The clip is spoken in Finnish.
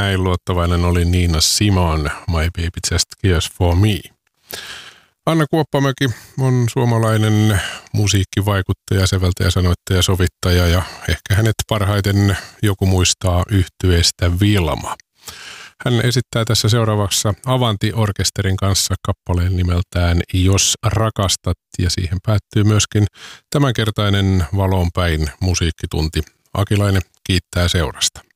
näin luottavainen oli Nina Simone, My Baby Just Cares For Me. Anna Kuoppamäki on suomalainen musiikkivaikuttaja, säveltäjä, sanoittaja, sovittaja ja ehkä hänet parhaiten joku muistaa yhtyeestä Vilma. Hän esittää tässä seuraavassa Avanti-orkesterin kanssa kappaleen nimeltään Jos rakastat, ja siihen päättyy myöskin tämänkertainen Valoonpäin musiikkitunti. Akilainen kiittää seurasta.